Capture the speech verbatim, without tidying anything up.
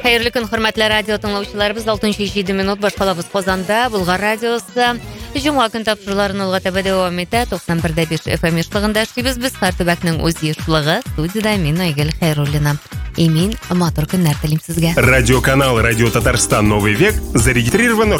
Xayrli kun, hurmatli radio tinglovchilarimiz. olti yetti minut boshqalamiz Qozonda, Bulg'or radiosi. Juma kun topshiriqlarini ulg'atib davom etadi. to'qson bir nuqta besh F M ishlig'ida ishlaymiz biz. Qartubakning o'zi ishlig'i. Studiyada men Oygul Xayrullina. Emin, motor kunlar tilayman sizga. Радиоканал «Радио Татарстан. Новый век» зарегистрирован